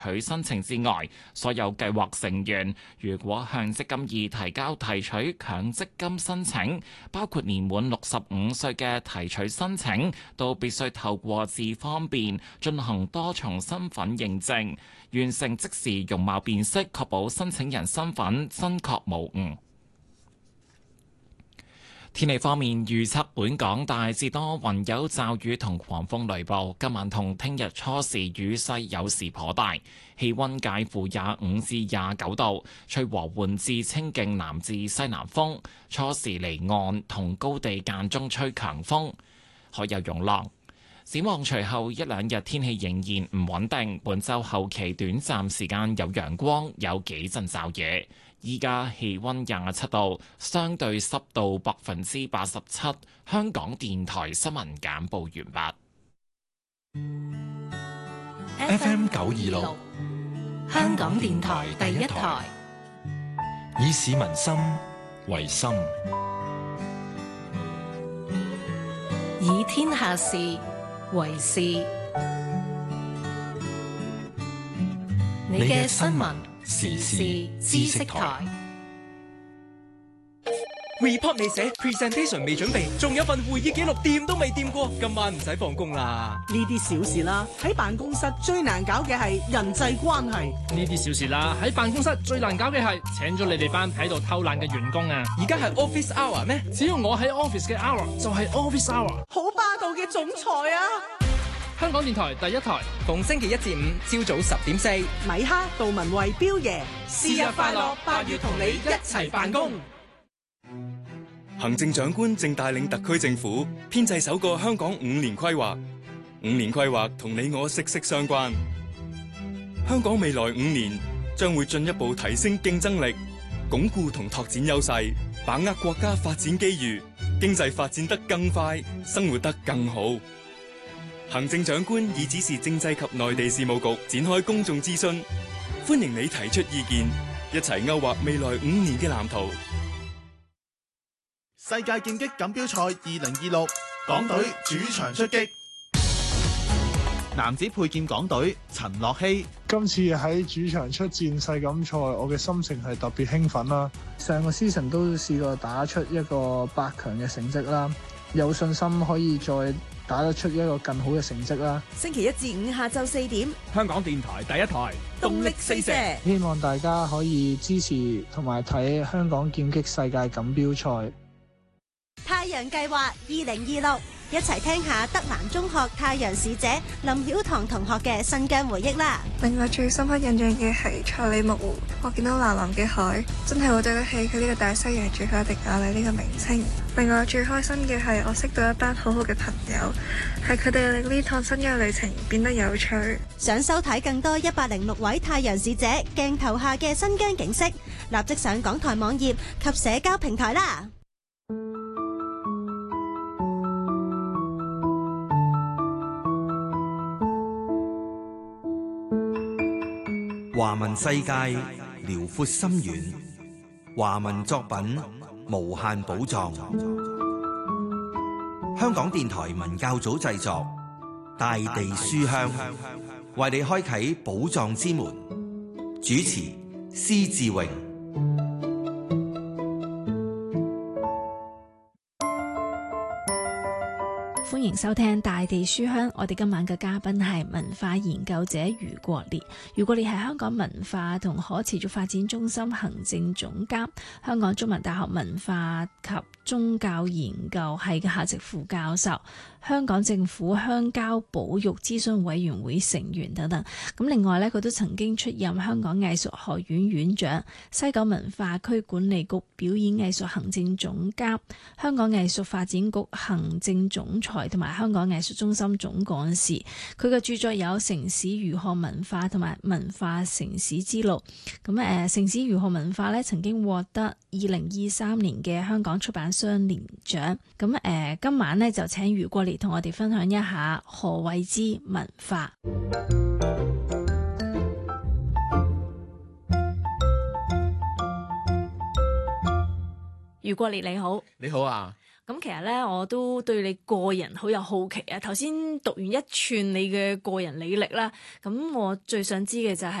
取申請之外，所有計劃成員如果向積金易提交提取強積金申請，包括年滿65歲嘅提取申請，都必須透過智方便進行多重身份認證，完成即時容貌辨識，確保申請人身份真確無誤。天氣方面預測，本港大致多雲有驟雨同狂風雷暴，今晚同聽日初時雨勢有時頗大，氣溫介乎25至29度，吹和緩至清勁南至西南風，初時離岸同高地間中吹強風，海有湧浪。展望隨後一兩日天氣仍然唔穩定，本週後期短暫時間有陽光，有幾陣驟雨。依家氣溫27度，相對濕度87%。香港電台新聞簡報完畢。FM 926，香港電台第一台，以市民心為心， 以天下事為事。你嘅新聞時事知識台。 report 未寫 ，presentation 未準備，仲有份會議記錄掂都未掂過，今晚唔使放工啦。 呢啲小事啦，喺辦公室最難搞嘅係人際關係。 呢啲小事啦，喺辦公室最難搞嘅係請咗你哋班喺度偷懶嘅員工啊！ 而家係 office hour 咩？ 只要我喺 office 嘅 hour 就係 office hour。 好霸道嘅總裁啊！ 香港電台第一台， 逢星期一至五朝早10:04， 米哈、杜文慧、彪爺， 是日快樂，8月同你一齊辦公。行政長官正帶領特區政府編製首個香港5年規劃，5年規劃同你我息息相關。香港未來5年將會進一步提升競爭力，鞏固同拓展優勢，把握國家發展機遇，經濟發展得更快，生活得更好。行政長官已指示政制及內地事務局展開公眾諮詢，歡迎你提出意見，一齊勾畫未來5年嘅藍圖。 世界劍擊錦標賽2026，港隊主場出擊。男子佩劍港隊陳樂希， 今次喺主場出戰世錦賽，我嘅心情係特別興奮啦。上個 season 都試過打出一個8強嘅成績啦，有信心可以再打得出一個更好嘅成績啦。 星期一至五下晝4點， 香港電台第一台， 動力四射。 希望大家可以支持同埋睇香港劍擊世界錦標賽。 太陽計劃2026，一齊聽下德蘭中學太陽使者林曉棠同學嘅新疆回憶啦。 令我最深刻印象嘅係塞里木湖，我見到藍藍嘅海，真係好對得起佢呢個大西洋最後一滴眼淚呢個名稱。令我最開心嘅係我識到一班好好嘅朋友，係佢哋令呢趟新疆旅程變得有趣。 想收睇更多106位太陽使者鏡頭下嘅新疆景色，立即上港台網頁及社交平台啦。 華文世界遼闊深遠，華文作品無限寶藏。香港電台文教組製作，大地書香為你開啟寶藏之門。主持施志榮。 歡迎收聽大地書香，我哋今晚嘅嘉賓係文化研究者余國烈。余國烈係香港文化同可持續發展中心行政總監，香港中文大學文化及宗教研究系嘅客席副教授，香港政府鄉郊保育諮詢委員會成員等等。咁另外呢，佢都曾經出任香港藝術學院院長、西九文化區管理局表演藝術行政總監、香港藝術發展局行政總裁同埋香港藝術中心總幹事。佢嘅著作有《城市如何文化》同埋《文化城市之路》。咁城市如何文化咧，曾經獲得2023年嘅香港出版商年獎。咁今晚咧就請余國烈同我哋分享一下何謂之文化。余國烈你好。 你好啊。 咁其實咧，我都對你個人好有好奇啊！頭先讀完一串你嘅個人履歷啦，咁我最想知嘅就係